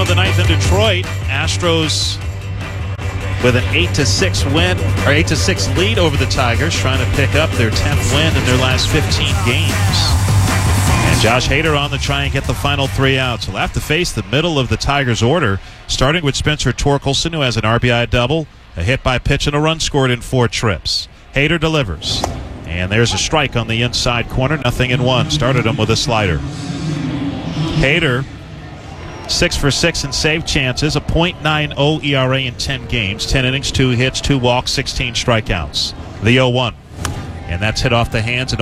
of the ninth in Detroit. Astros with an 8-6 win, or 8-6 lead over the Tigers, trying to pick up their 10th win in their last 15 games. And Josh Hader on to try and get the final 3 outs. He'll have to face the middle of the Tigers' order, starting with Spencer Torkelson, who has an RBI double, a hit by pitch, and a run scored in 4 trips. Hader delivers. And there's a strike on the inside corner, 0-1. Started him with a slider. Hader, 6 for 6 in save chances, a .90 ERA in 10 games, 10 innings, 2 hits, 2 walks, 16 strikeouts. The 0-1. And that's hit off the hands and